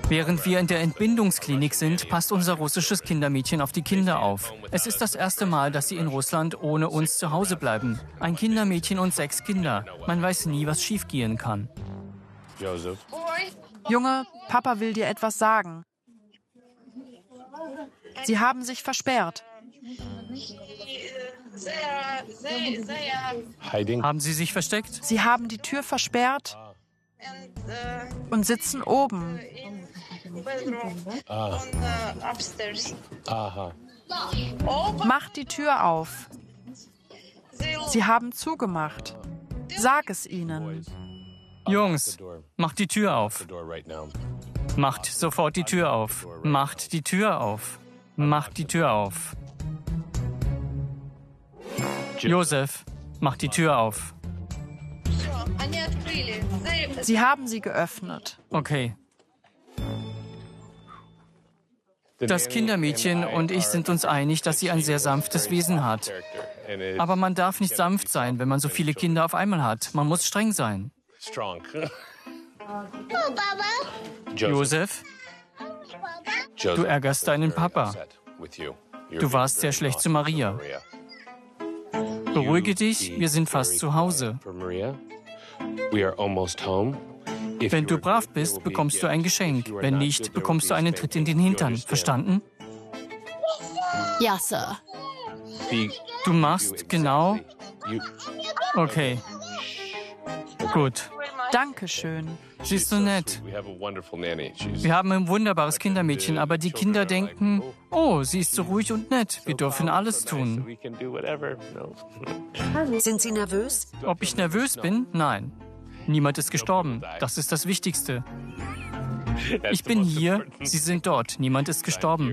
Während wir in der Entbindungsklinik sind, passt unser russisches Kindermädchen auf die Kinder auf. Es ist das erste Mal, dass sie in Russland ohne uns zu Hause bleiben. Ein Kindermädchen und 6 Kinder. Man weiß nie, was schiefgehen kann. Junge, Papa will dir etwas sagen. Sie haben sich versperrt. Haben Sie sich versteckt? Sie haben die Tür versperrt und sitzen oben. Mach die Tür auf. Sie haben zugemacht. Sag es ihnen. Jungs, macht die Tür auf. Macht sofort die Tür auf. Macht die Tür auf. Macht die Tür auf. Josef, mach die Tür auf. Sie haben sie geöffnet. Okay. Das Kindermädchen und ich sind uns einig, dass sie ein sehr sanftes Wesen hat. Aber man darf nicht sanft sein, wenn man so viele Kinder auf einmal hat. Man muss streng sein. Josef, du ärgerst deinen Papa. Du warst sehr schlecht zu Maria. Beruhige dich, wir sind fast zu Hause. Wenn du brav bist, bekommst du ein Geschenk. Wenn nicht, bekommst du einen Tritt in den Hintern. Verstanden? Ja, Sir. Du machst genau... Okay. Gut. Dankeschön. Sie ist so nett. Wir haben ein wunderbares Kindermädchen, aber die Kinder denken, oh, sie ist so ruhig und nett. Wir dürfen alles tun. Sind Sie nervös? Ob ich nervös bin? Nein. Niemand ist gestorben. Das ist das Wichtigste. Ich bin hier, Sie sind dort. Niemand ist gestorben.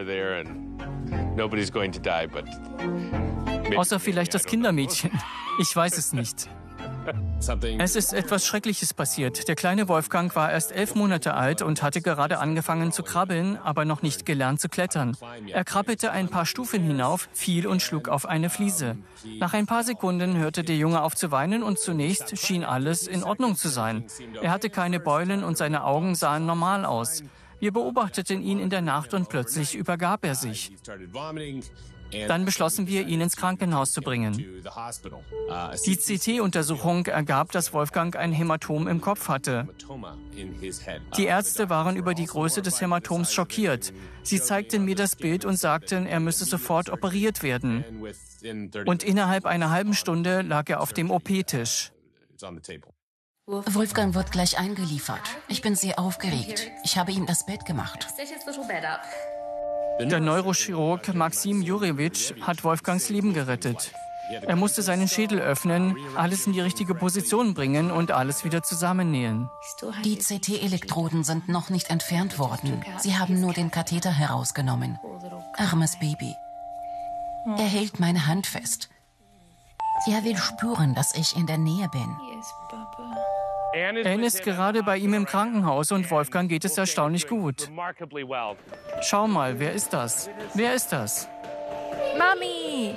Außer vielleicht das Kindermädchen. Ich weiß es nicht. Es ist etwas Schreckliches passiert. Der kleine Wolfgang war erst 11 Monate alt und hatte gerade angefangen zu krabbeln, aber noch nicht gelernt zu klettern. Er krabbelte ein paar Stufen hinauf, fiel und schlug auf eine Fliese. Nach ein paar Sekunden hörte der Junge auf zu weinen und zunächst schien alles in Ordnung zu sein. Er hatte keine Beulen und seine Augen sahen normal aus. Wir beobachteten ihn in der Nacht und plötzlich übergab er sich. Dann beschlossen wir, ihn ins Krankenhaus zu bringen. Die CT-Untersuchung ergab, dass Wolfgang ein Hämatom im Kopf hatte. Die Ärzte waren über die Größe des Hämatoms schockiert. Sie zeigten mir das Bild und sagten, er müsse sofort operiert werden. Und innerhalb einer halben Stunde lag er auf dem OP-Tisch. Wolfgang wird gleich eingeliefert. Ich bin sehr aufgeregt. Ich habe ihm das Bett gemacht. Der Neurochirurg Maxim Jurewitsch hat Wolfgangs Leben gerettet. Er musste seinen Schädel öffnen, alles in die richtige Position bringen und alles wieder zusammennähen. Die CT-Elektroden sind noch nicht entfernt worden. Sie haben nur den Katheter herausgenommen. Armes Baby. Er hält meine Hand fest. Er will spüren, dass ich in der Nähe bin. Anne ist gerade bei ihm im Krankenhaus und Wolfgang geht es erstaunlich gut. Schau mal, wer ist das? Wer ist das? Mami!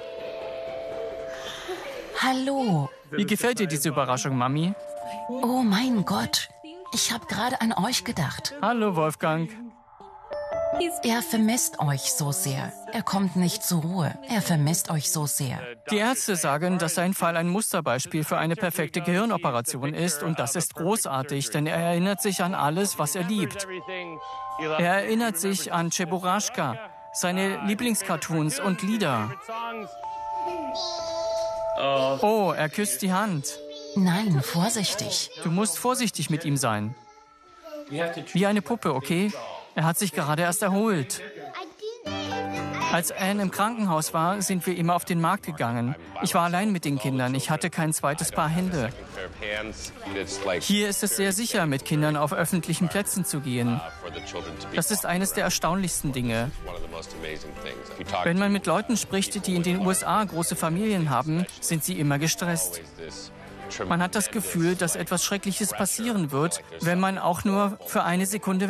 Hallo. Wie gefällt dir diese Überraschung, Mami? Oh mein Gott. Ich habe gerade an euch gedacht. Hallo, Wolfgang. Er vermisst euch so sehr. Er kommt nicht zur Ruhe. Er vermisst euch so sehr. Die Ärzte sagen, dass sein Fall ein Musterbeispiel für eine perfekte Gehirnoperation ist und das ist großartig, denn er erinnert sich an alles, was er liebt. Er erinnert sich an Cheburashka, seine Lieblingscartoons und Lieder. Oh, er küsst die Hand. Nein, vorsichtig. Du musst vorsichtig mit ihm sein. Wie eine Puppe, okay? Er hat sich gerade erst erholt. Als Anne im Krankenhaus war, sind wir immer auf den Markt gegangen. Ich war allein mit den Kindern. Ich hatte kein zweites Paar Hände. Hier ist es sehr sicher, mit Kindern auf öffentlichen Plätzen zu gehen. Das ist eines der erstaunlichsten Dinge. Wenn man mit Leuten spricht, die in den USA große Familien haben, sind sie immer gestresst. Man hat das Gefühl, dass etwas Schreckliches passieren wird, wenn man auch nur für eine Sekunde